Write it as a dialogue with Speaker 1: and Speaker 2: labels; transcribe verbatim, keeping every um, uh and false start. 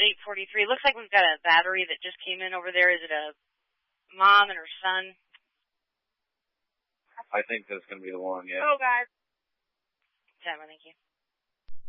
Speaker 1: eight forty-three. Looks like we've got a battery that just came in over there. Is it a mom and her son?
Speaker 2: I think that's going to be the one, yeah.
Speaker 1: Oh, God. Timer, thank you.